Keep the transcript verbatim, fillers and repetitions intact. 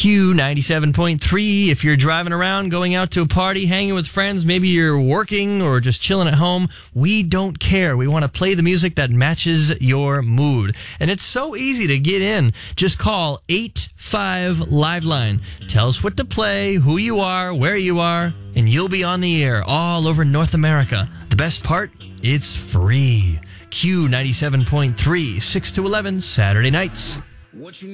Q ninety-seven point three. If you're driving around, going out to a party, hanging with friends, maybe you're working or just chilling at home, we don't care. We want to play the music that matches your mood. And it's so easy to get in. Just call eight five Liveline. Tell us what to play, who you are, where you are, and you'll be on the air all over North America. The best part? It's free. Q ninety-seven point three, six to eleven, Saturday nights. What you